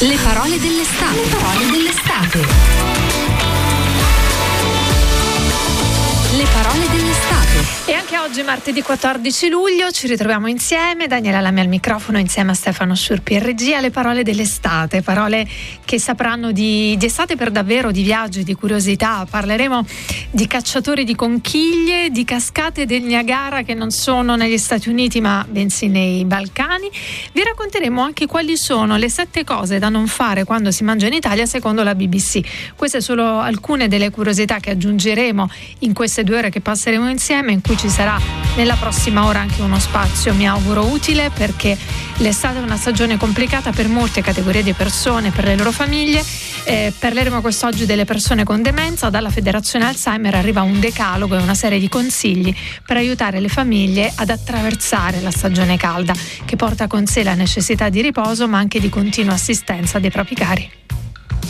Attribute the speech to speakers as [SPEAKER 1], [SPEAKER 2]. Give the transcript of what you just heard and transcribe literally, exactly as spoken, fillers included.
[SPEAKER 1] Le parole dell'estate. Le parole dell'estate. Le parole dell'estate.
[SPEAKER 2] E anche oggi, martedì quattordici luglio, ci ritroviamo insieme. Daniela Lamy al microfono insieme a Stefano Sciurpi in regia. Le parole dell'estate, parole che sapranno di, di estate per davvero, di viaggi, di curiosità. Parleremo di cacciatori di conchiglie, di cascate del Niagara che non sono negli Stati Uniti ma bensì nei Balcani. Vi racconteremo anche quali sono le sette cose da non fare quando si mangia in Italia secondo la B B C. Queste sono alcune delle curiosità che aggiungeremo in queste due ore che passeremo insieme, in cui ci sarà nella prossima ora anche uno spazio, mi auguro utile, perché l'estate è una stagione complicata per molte categorie di persone, per le loro famiglie. Eh, parleremo quest'oggi delle persone con demenza. Dalla Federazione Alzheimer arriva un decalogo e una serie di consigli per aiutare le famiglie ad attraversare la stagione calda, che porta con sé la necessità di riposo ma anche di continua assistenza dei propri cari.